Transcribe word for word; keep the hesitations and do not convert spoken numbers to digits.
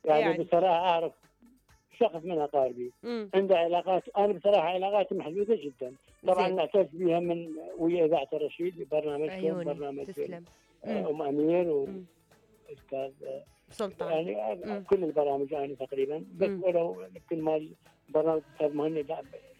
يعني, يعني. بصراحة أعرف شخص من أقاربي امم عنده علاقات، أنا بصراحة علاقاتي محدودة جدا، طبعا زين. نعتز بها من ويا إذاعة الرشيد ببرنامجكم، عيوني برنامج تسلم. امم آه، أم أمير امم وأستاذ آه، سلطان. يعني آه، امم كل البرامج يعني تقريبا، بس امم ولو كل ما البرنامج أستاذ مهند